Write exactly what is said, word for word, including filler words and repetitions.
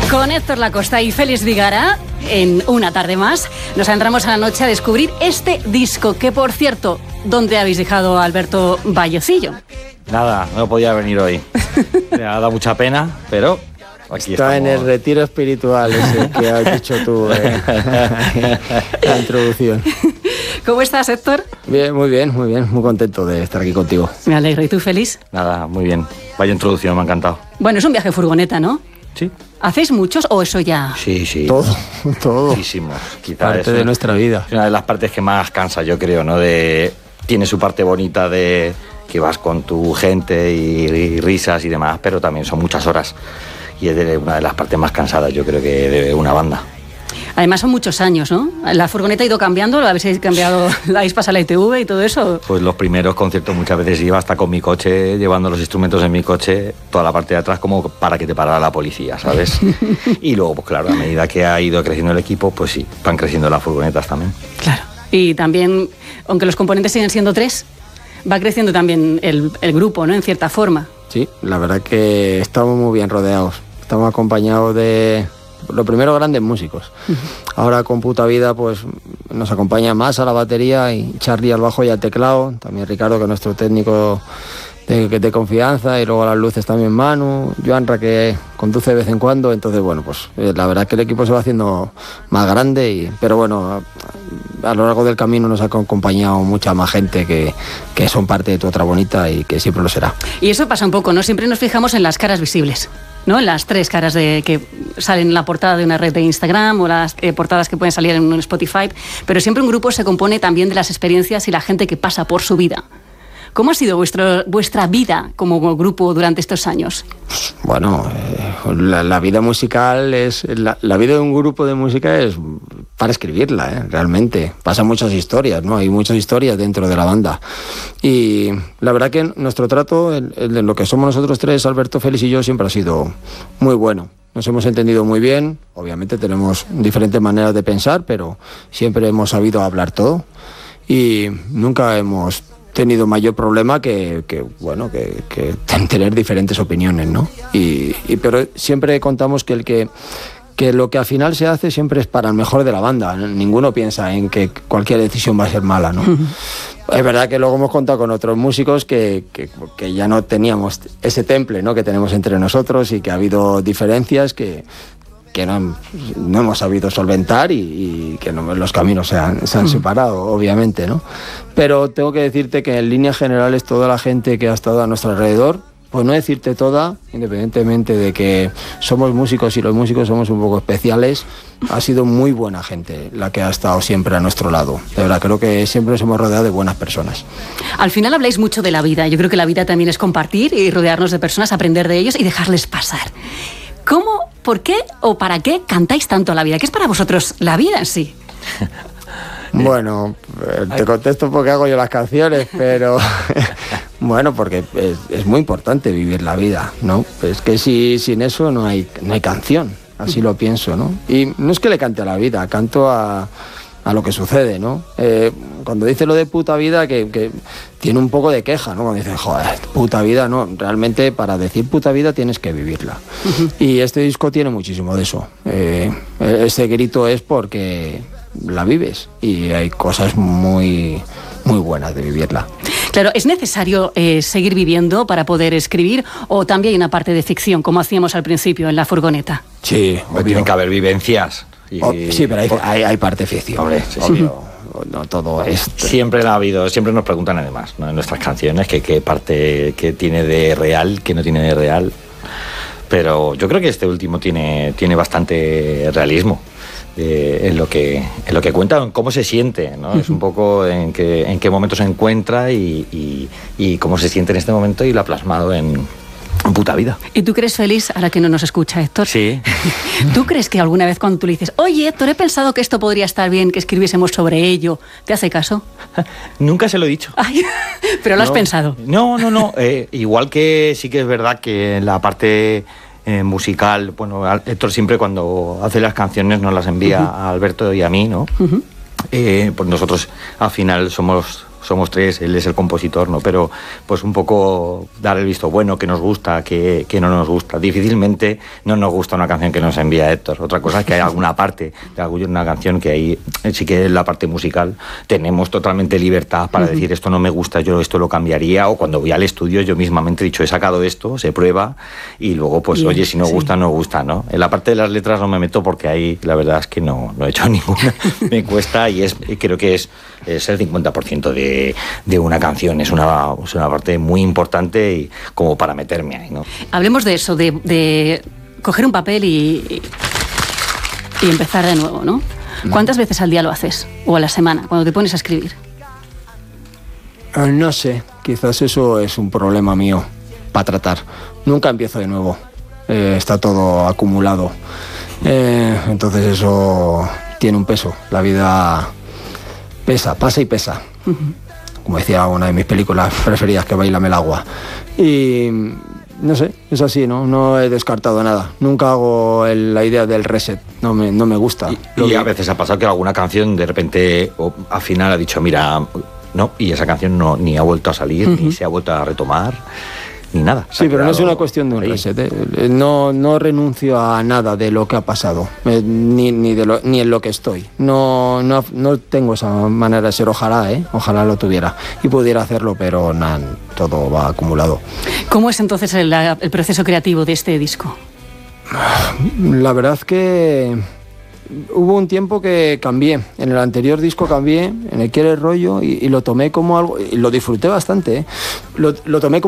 Con Héctor Lacosta y Félix Vigara, en una tarde más, nos adentramos a la noche a descubrir este disco, que por cierto, ¿dónde habéis dejado a Alberto Vallecillo? Nada, no podía venir hoy. Me ha dado mucha pena, pero aquí está estamos. En el retiro espiritual ese que has dicho tú, eh, la introducción. ¿Cómo estás, Héctor? Bien, muy bien, muy bien, muy contento de estar aquí contigo. Me alegro. ¿Y tú, Félix? Nada, muy bien. Vaya introducción, me ha encantado. Bueno, es un viaje furgoneta, ¿no? Sí. ¿Hacéis muchos o eso ya? Sí, sí. Todo, todo. Muchísimos. Quizás Parte es de una, nuestra vida. Es una de las partes que más cansa, yo creo, ¿no? De, tiene su parte bonita de que vas con tu gente y, y risas y demás, pero también son muchas horas. Y es de una de las partes más cansadas, yo creo, que de una banda. Además son muchos años, ¿no? La furgoneta ha ido cambiando, ¿la habéis cambiado? ¿La habéis pasado la I T V y todo eso? Pues los primeros conciertos muchas veces iba hasta con mi coche, llevando los instrumentos en mi coche, toda la parte de atrás como para que te parara la policía, ¿sabes? Y luego, pues claro, a medida que ha ido creciendo el equipo, pues sí, van creciendo las furgonetas también. Claro. Y también, aunque los componentes siguen siendo tres, va creciendo también el, el grupo, ¿no? En cierta forma. Sí, la verdad que estamos muy bien rodeados. Estamos acompañados de... Lo primero, grandes músicos. Uh-huh. Ahora con Puta Vida pues nos acompaña más a la batería y Charlie al bajo y al teclado. También Ricardo, que es nuestro técnico de, de confianza, y luego a las luces también Manu, Joanra, que conduce de vez en cuando. Entonces, bueno, pues la verdad es que el equipo se va haciendo más grande, y, pero bueno, a, a lo largo del camino nos ha acompañado mucha más gente que, que son parte de Tu Otra Bonita y que siempre lo será. Y eso pasa un poco, ¿no? Siempre nos fijamos en las caras visibles, ¿no? Las tres caras de que salen en la portada de una red de Instagram o las eh, portadas que pueden salir en un Spotify, pero siempre un grupo se compone también de las experiencias y la gente que pasa por su vida. ¿Cómo ha sido vuestro, vuestra vida como grupo durante estos años? Bueno, eh, la, la vida musical es... La, la vida de un grupo de música es para escribirla, ¿eh? Realmente. Pasan muchas historias, ¿no? Hay muchas historias dentro de la banda. Y la verdad que nuestro trato, el, el de lo que somos nosotros tres, Alberto, Félix y yo, siempre ha sido muy bueno. Nos hemos entendido muy bien. Obviamente tenemos diferentes maneras de pensar, pero siempre hemos sabido hablar todo. Y nunca hemos tenido mayor problema que, que bueno, que, que tener diferentes opiniones, ¿no? Y, y pero siempre contamos que el que que lo que al final se hace siempre es para el mejor de la banda. Ninguno piensa en que cualquier decisión va a ser mala, ¿no? Uh-huh. Es verdad que luego hemos contado con otros músicos que, que, que ya no teníamos ese temple, ¿no? Que tenemos entre nosotros, y que ha habido diferencias que que no, no hemos sabido solventar, y, y que no, los caminos se han, se han separado, obviamente, ¿no? Pero tengo que decirte que en líneas generales toda la gente que ha estado a nuestro alrededor, pues no decirte toda, independientemente de que somos músicos y los músicos somos un poco especiales, ha sido muy buena gente la que ha estado siempre a nuestro lado. De verdad, creo que siempre nos hemos rodeado de buenas personas. Al final habláis mucho de la vida. Yo creo que la vida también es compartir y rodearnos de personas, aprender de ellos y dejarles pasar. ¿Cómo, por qué o para qué cantáis tanto la vida? ¿Qué es para vosotros la vida en sí? Bueno, te contesto porque hago yo las canciones, pero bueno, porque es, es muy importante vivir la vida, ¿no? Es que si, sin eso no hay, no hay canción, así lo pienso, ¿no? Y no es que le cante a la vida, canto a, a lo que sucede, ¿no? Eh, cuando dice lo de puta vida, que, que tiene un poco de queja, ¿no? Cuando dice, joder, puta vida, no, realmente para decir puta vida tienes que vivirla. Uh-huh. Y este disco tiene muchísimo de eso. Eh, ese grito es porque la vives, y hay cosas muy, muy buenas de vivirla. Claro, ¿es necesario eh, seguir viviendo para poder escribir, o también hay una parte de ficción, como hacíamos al principio en La Furgoneta? Sí, obvio. Tienen que haber vivencias. Y... Oh, sí, pero hay, hay, hay parte ficción. Hombre, sí, obvio. Sí. No todo es... Siempre ha habido, siempre nos preguntan además, ¿no? En nuestras canciones que qué parte que tiene de real, que no tiene de real. Pero yo creo que este último tiene, tiene bastante realismo. Eh, en lo que en lo que cuenta, en cómo se siente, ¿no? Uh-huh. Es un poco en qué en qué momento se encuentra y, y, y cómo se siente en este momento, y lo ha plasmado en, en Puta Vida. ¿Y tú crees, Félix, ahora que no nos escucha Héctor? Sí. ¿Tú crees que alguna vez cuando tú le dices, oye, Héctor, he pensado que esto podría estar bien, que escribiésemos sobre ello, te hace caso? Nunca se lo he dicho. Ay, pero lo no, has pensado. No, no, no. Eh, igual que sí que es verdad que en la parte Eh, musical, bueno, Héctor siempre cuando hace las canciones nos las envía uh-huh. a Alberto y a mí, ¿no? Uh-huh. Eh, pues nosotros al final somos somos tres, él es el compositor, ¿no? Pero pues un poco dar el visto bueno, que nos gusta, que, que no nos gusta. Difícilmente no nos gusta una canción que nos envía Héctor. Otra cosa es que hay alguna parte de alguna canción que ahí sí que en la parte musical tenemos totalmente libertad para uh-huh. decir esto no me gusta, yo esto lo cambiaría, o cuando voy al estudio yo mismamente he dicho he sacado esto, se prueba y luego pues Bien, oye, si no sí. gusta, no gusta, ¿no? En la parte de las letras no me meto porque ahí la verdad es que no, no he hecho ninguna me cuesta y es creo que es, es el cincuenta por ciento de, de una canción, es una, es una parte muy importante y como para meterme ahí, ¿no? Hablemos de eso, de, de coger un papel y, y empezar de nuevo, ¿no? ¿Cuántas veces al día lo haces? ¿O a la semana, cuando te pones a escribir? No sé, quizás eso es un problema mío para tratar. Nunca empiezo de nuevo, eh, está todo acumulado. Eh, entonces eso tiene un peso. La vida pesa, pasa y pesa. Uh-huh. Como decía una de mis películas preferidas, que Báilame el agua. Y no sé, es así, ¿no? No he descartado nada. Nunca hago el, la idea del reset. No me, no me gusta. Y, y a veces ha pasado que alguna canción de repente o al final ha dicho, mira, no, y esa canción no ni ha vuelto a salir, uh-huh. ni se ha vuelto a retomar, ni nada. Sí, pero no es una cuestión de un ahí. reset. ¿eh? No, no renuncio a nada de lo que ha pasado, eh, ni, ni, de lo, ni en lo que estoy. No, no, no tengo esa manera de ser, ojalá, ¿eh? Ojalá lo tuviera y pudiera hacerlo, pero nada, todo va acumulado. ¿Cómo es entonces el, el proceso creativo de este disco? La verdad que hubo un tiempo que cambié. En el anterior disco cambié, en el Quiere Rollo, y, y lo tomé como algo, y lo disfruté bastante, ¿eh? Lo, lo tomé como